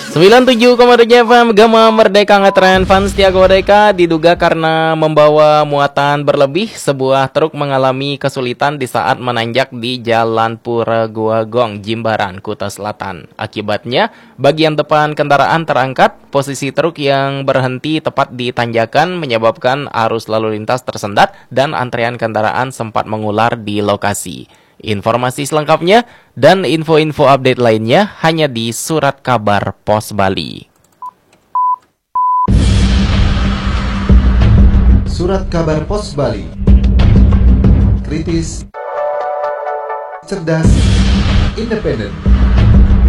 97,7 FM Gema Merdeka ngetren fans Setia Godeka diduga karena membawa muatan berlebih, sebuah truk mengalami kesulitan di saat menanjak di Jalan Pura Guagong, Jimbaran, Kuta Selatan. Akibatnya, bagian depan kendaraan terangkat, posisi truk yang berhenti tepat di tanjakan menyebabkan arus lalu lintas tersendat dan antrean kendaraan sempat mengular di lokasi. Informasi selengkapnya dan info-info update lainnya hanya di Surat Kabar Pos Bali. Surat Kabar Pos Bali. Kritis, cerdas, independen.